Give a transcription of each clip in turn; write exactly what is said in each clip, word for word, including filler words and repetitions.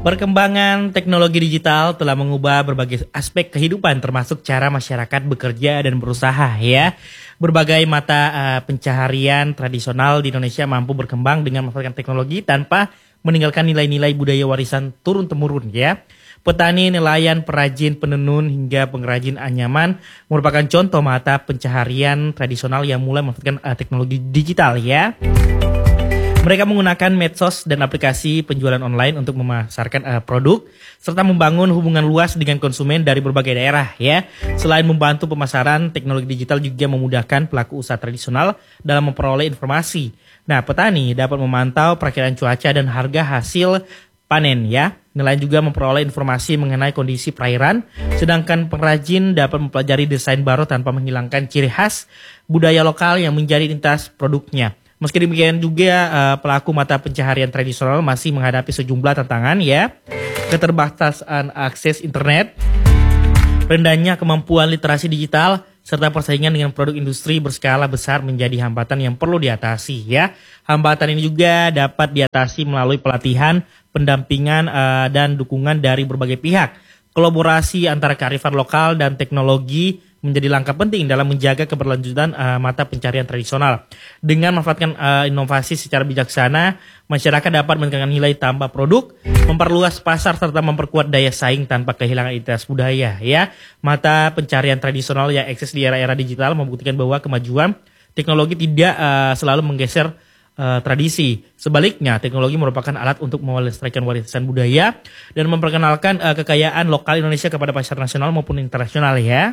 Perkembangan teknologi digital telah mengubah berbagai aspek kehidupan termasuk cara masyarakat bekerja dan berusaha ya. Berbagai mata uh, pencaharian tradisional di Indonesia mampu berkembang dengan memanfaatkan teknologi tanpa meninggalkan nilai-nilai budaya warisan turun-temurun ya. Petani, nelayan, perajin, penenun hingga pengrajin anyaman merupakan contoh mata pencaharian tradisional yang mulai memanfaatkan uh, teknologi digital ya. Mereka menggunakan medsos dan aplikasi penjualan online untuk memasarkan uh, produk serta membangun hubungan luas dengan konsumen dari berbagai daerah ya. Selain membantu pemasaran, teknologi digital juga memudahkan pelaku usaha tradisional dalam memperoleh informasi. Nah, petani dapat memantau perakiraan cuaca dan harga hasil panen ya. Nelayan juga memperoleh informasi mengenai kondisi perairan, sedangkan pengrajin dapat mempelajari desain baru tanpa menghilangkan ciri khas budaya lokal yang menjadi identitas produknya. Meski demikian juga uh, pelaku mata pencaharian tradisional masih menghadapi sejumlah tantangan ya. Keterbatasan akses internet, rendahnya kemampuan literasi digital, serta persaingan dengan produk industri berskala besar menjadi hambatan yang perlu diatasi ya. Hambatan ini juga dapat diatasi melalui pelatihan, pendampingan uh, dan dukungan dari berbagai pihak. Kolaborasi antara kearifan lokal dan teknologi menjadi langkah penting dalam menjaga keberlanjutan uh, mata pencarian tradisional. Dengan memanfaatkan uh, inovasi secara bijaksana, masyarakat dapat meningkatkan nilai tambah produk, memperluas pasar serta memperkuat daya saing tanpa kehilangan identitas budaya. Ya, mata pencarian tradisional yang eksis di era-era digital membuktikan bahwa kemajuan teknologi tidak uh, selalu menggeser uh, tradisi. Sebaliknya, teknologi merupakan alat untuk melestarikan warisan budaya dan memperkenalkan uh, kekayaan lokal Indonesia kepada pasar nasional maupun internasional ya.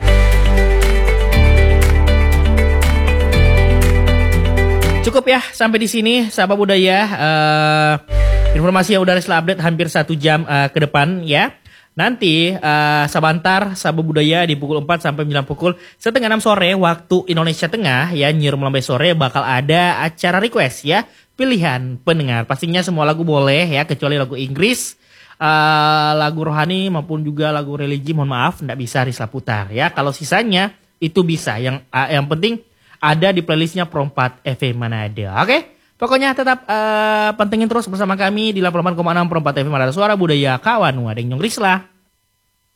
Cukup ya sampai di sini sahabat budaya. Uh, informasi yang udah setelah update hampir satu jam uh, ke depan ya. Nanti uh, sabantar sahabat budaya di pukul empat sampai sembilan pukul setengah enam sore waktu Indonesia Tengah ya, Nyiar Melambai sore bakal ada acara request ya, pilihan pendengar. Pastinya semua lagu boleh ya, kecuali lagu Inggris, uh, lagu rohani maupun juga lagu religi mohon maaf nggak bisa Risla putar ya. Kalau sisanya itu bisa. Yang uh, yang penting ada di playlistnya Pro empat F M Manado. Oke, pokoknya tetap uh, pantengin terus bersama kami di delapan puluh delapan koma enam Pro empat F M Manado, suara budaya kawan Wadeng Nyong Risla.